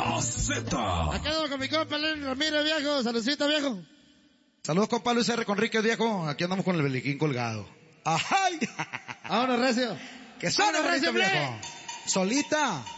La Z. Acá andamos con mi compa Len Ramírez, viejo. Saludcita, viejo. Saludos, compa Luis R. Conríquez, viejo. Aquí andamos con el beliquín colgado. ¡Ajay! Vámonos, recio. ¡Que suene ¡Vámonos, bonito, recio, viejo! Solita.